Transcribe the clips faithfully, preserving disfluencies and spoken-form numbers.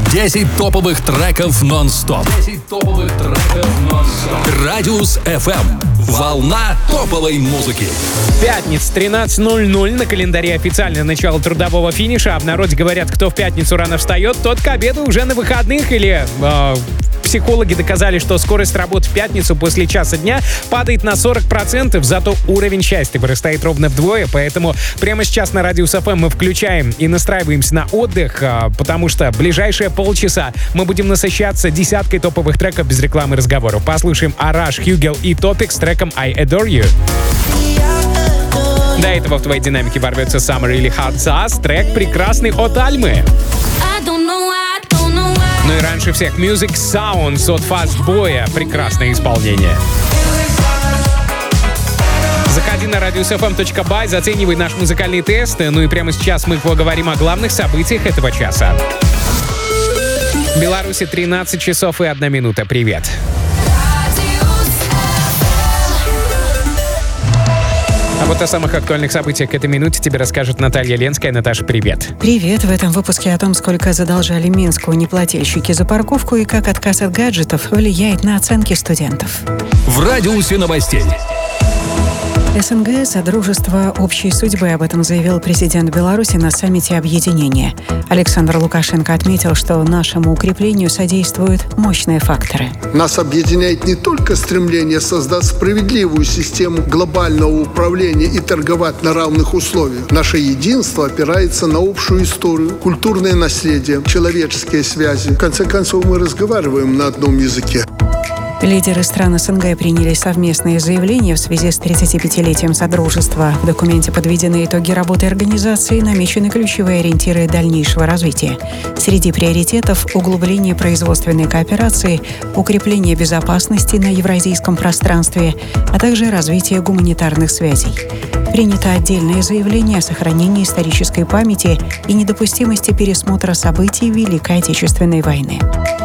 десять топовых треков нон-стоп. десять топовых треков нон-стоп. Радиус эф эм. Волна топовой музыки. Пятница, тринадцать ноль ноль. На календаре официально начало трудового финиша. А в народе говорят, кто в пятницу рано встает, тот к обеду уже на выходных. Или э, психологи доказали, что скорость работы в пятницу после часа дня падает на сорок процентов, зато уровень счастья вырастает ровно вдвое. Поэтому прямо сейчас на Радиус эф эм мы включаем и настраиваемся на отдых, э, потому что ближайшие полчаса мы будем насыщаться десяткой топовых треков без рекламы и разговоров. Послушаем Араш, Хьюгел и Топик с треком I Adore You. До этого в твоей динамике ворвется Summer или Hot Sauce, трек прекрасный от Альмы. Ну и раньше всех Music Sounds от Fastboy. Прекрасное исполнение. Заходи на радиус эф эм точка бай, заценивай наш музыкальный тест. Ну и прямо сейчас мы поговорим о главных событиях этого часа. В Беларуси тринадцать часов и одна минута. Привет. А вот о самых актуальных событиях к этой минуте тебе расскажет Наталья Ленская. Наташа, привет. Привет. В этом выпуске о том, сколько задолжали Минску неплательщики за парковку и как отказ от гаджетов влияет на оценки студентов. В радиусе новостей. СНГ — содружество общей судьбы. Об этом заявил президент Беларуси на саммите объединения. Александр Лукашенко отметил, что нашему укреплению содействуют мощные факторы. Нас объединяет не только стремление создать справедливую систему глобального управления и торговать на равных условиях. Наше единство опирается на общую историю, культурное наследие, человеческие связи. В конце концов, мы разговариваем на одном языке. Лидеры стран СНГ приняли совместные заявления в связи с тридцатипятилетием Содружества. В документе подведены итоги работы организации и намечены ключевые ориентиры дальнейшего развития. Среди приоритетов — углубление производственной кооперации, укрепление безопасности на евразийском пространстве, а также развитие гуманитарных связей. Принято отдельное заявление о сохранении исторической памяти и недопустимости пересмотра событий Великой Отечественной войны.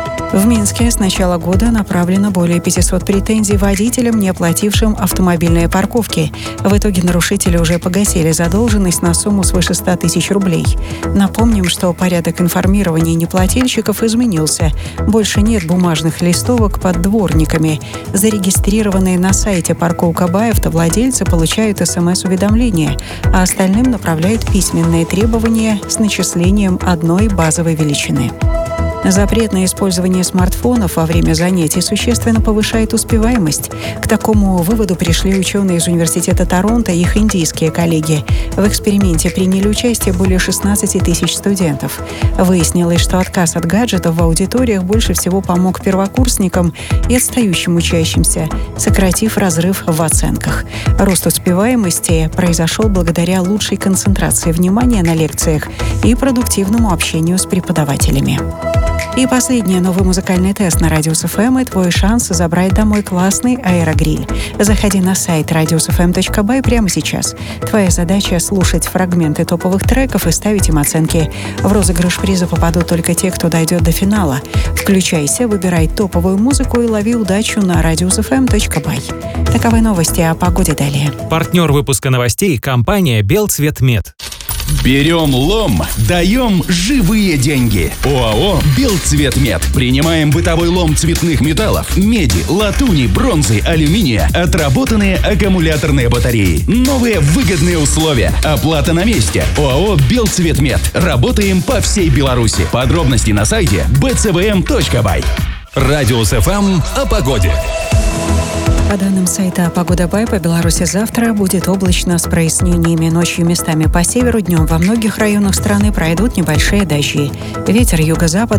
В Минске с начала года направлено более пятисот претензий водителям, не оплатившим автомобильные парковки. В итоге нарушители уже погасили задолженность на сумму свыше ста тысяч рублей. Напомним, что порядок информирования неплательщиков изменился. Больше нет бумажных листовок под дворниками. Зарегистрированные на сайте «Парковка Бай» автовладельцы получают СМС-уведомления, а остальным направляют письменные требования с начислением одной базовой величины. Запрет на использование смартфонов во время занятий существенно повышает успеваемость. К такому выводу пришли ученые из Университета Торонто и их индийские коллеги. В эксперименте приняли участие более шестнадцати тысяч студентов. Выяснилось, что отказ от гаджетов в аудиториях больше всего помог первокурсникам и отстающим учащимся, сократив разрыв в оценках. Рост успеваемости произошел благодаря лучшей концентрации внимания на лекциях и продуктивному общению с преподавателями. И последний новый музыкальный тест на Радиус эф эм и твой шанс забрать домой классный аэрогриль. Заходи на сайт радиус эф эм точка бай прямо сейчас. Твоя задача — слушать фрагменты топовых треков и ставить им оценки. В розыгрыш приза попадут только те, кто дойдет до финала. Включайся, выбирай топовую музыку и лови удачу на радиус эф эм точка бай. Таковы новости о погоде далее. Партнер выпуска новостей — компания «Белцветмет». Берем лом, даем живые деньги. ОАО «Белцветмет». Принимаем бытовой лом цветных металлов, меди, латуни, бронзы, алюминия, отработанные аккумуляторные батареи. Новые выгодные условия. Оплата на месте. ОАО «Белцветмет». Работаем по всей Беларуси. Подробности на сайте би цэ вэ эм точка бай. Радиус эф эм о погоде. По данным сайта «Погода Бай», по Беларуси завтра будет облачно с прояснениями. Ночью местами по северу, днем во многих районах страны пройдут небольшие дожди. Ветер юго-запад